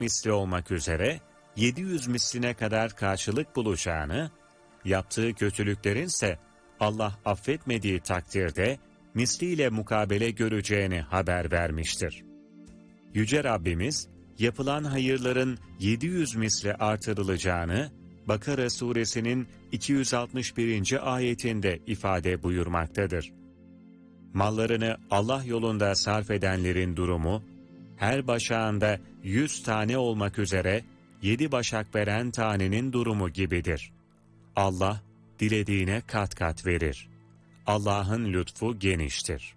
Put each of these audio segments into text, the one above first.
misli olmak üzere 700 misline kadar karşılık bulacağını, yaptığı kötülüklerin ise Allah affetmediği takdirde misliyle mukabele göreceğini haber vermiştir. Yüce Rabbimiz, yapılan hayırların 700 misli artırılacağını, Bakara suresinin 261. ayetinde ifade buyurmaktadır. Mallarını Allah yolunda sarf edenlerin durumu, her başağında 100 tane olmak üzere 7 başak veren tanenin durumu gibidir. Allah, dilediğine kat kat verir. Allah'ın lütfu geniştir.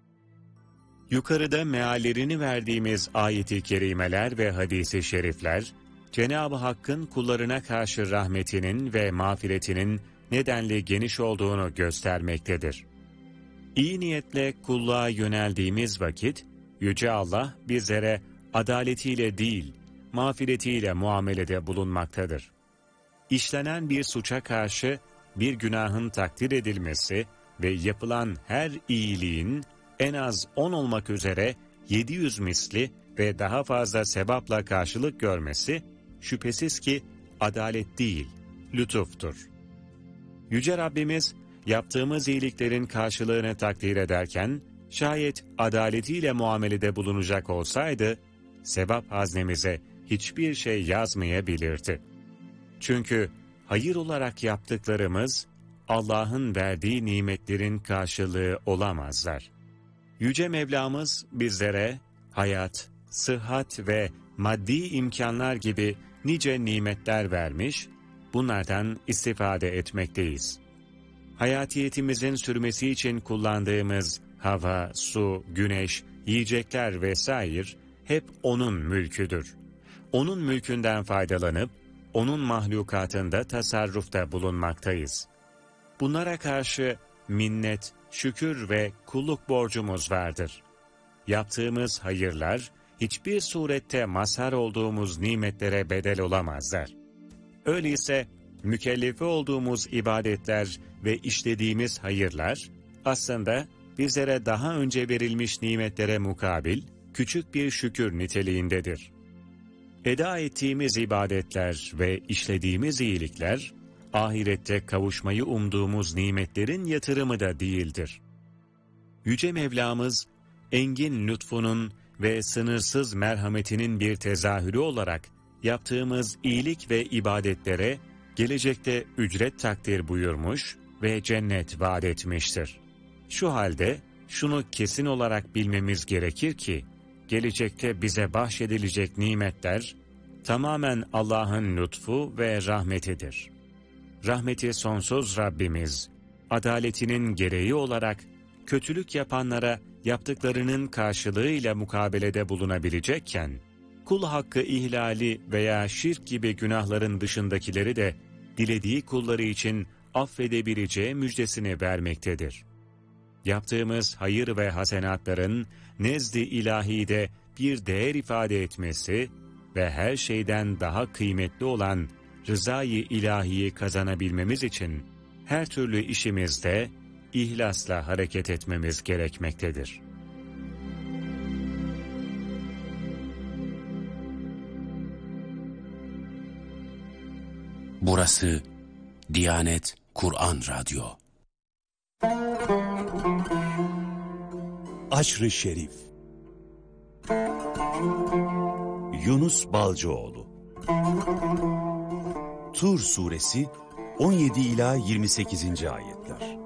Yukarıda meallerini verdiğimiz ayet-i kerimeler ve hadis-i şerifler, Cenab-ı Hakk'ın kullarına karşı rahmetinin ve mağfiretinin nedenli geniş olduğunu göstermektedir. İyi niyetle kulluğa yöneldiğimiz vakit, Yüce Allah bizlere adaletiyle değil, mağfiretiyle muamelede bulunmaktadır. İşlenen bir suça karşı bir günahın takdir edilmesi ve yapılan her iyiliğin en az 10 olmak üzere 700 misli ve daha fazla sevapla karşılık görmesi, şüphesiz ki adalet değil, lütuftur. Yüce Rabbimiz, yaptığımız iyiliklerin karşılığını takdir ederken, şayet adaletiyle muamelede bulunacak olsaydı, sevap haznemize hiçbir şey yazmayabilirdi. Çünkü hayır olarak yaptıklarımız, Allah'ın verdiği nimetlerin karşılığı olamazlar. Yüce Mevlamız bizlere hayat, sıhhat ve maddi imkanlar gibi nice nimetler vermiş, bunlardan istifade etmekteyiz. Hayatiyetimizin sürmesi için kullandığımız hava, su, güneş, yiyecekler vesaire hep O'nun mülküdür. O'nun mülkünden faydalanıp, O'nun mahlukatında tasarrufta bulunmaktayız. Bunlara karşı minnet, şükür ve kulluk borcumuz vardır. Yaptığımız hayırlar, hiçbir surette mazhar olduğumuz nimetlere bedel olamazlar. Öyleyse, mükellefi olduğumuz ibadetler ve işlediğimiz hayırlar, aslında bizlere daha önce verilmiş nimetlere mukabil, küçük bir şükür niteliğindedir. Eda ettiğimiz ibadetler ve işlediğimiz iyilikler, ahirette kavuşmayı umduğumuz nimetlerin yatırımı da değildir. Yüce Mevlamız, engin lütfunun ve sınırsız merhametinin bir tezahürü olarak yaptığımız iyilik ve ibadetlere gelecekte ücret takdir buyurmuş ve cennet vaat etmiştir. Şu halde şunu kesin olarak bilmemiz gerekir ki, gelecekte bize bahşedilecek nimetler tamamen Allah'ın lütfu ve rahmetidir. Rahmeti sonsuz Rabbimiz, adaletinin gereği olarak kötülük yapanlara yaptıklarının karşılığıyla mukabelede bulunabilecekken, kul hakkı ihlali veya şirk gibi günahların dışındakileri de dilediği kulları için affedebileceği müjdesini vermektedir. Yaptığımız hayır ve hasenatların nezd-i ilahide bir değer ifade etmesi ve her şeyden daha kıymetli olan rızayı ilahiyi kazanabilmemiz için her türlü işimizde ihlasla hareket etmemiz gerekmektedir. Burası Diyanet Kur'an Radyo. Aşr-ı Şerif Yunus Balcıoğlu Tur Suresi 17 ila 28. ayetler.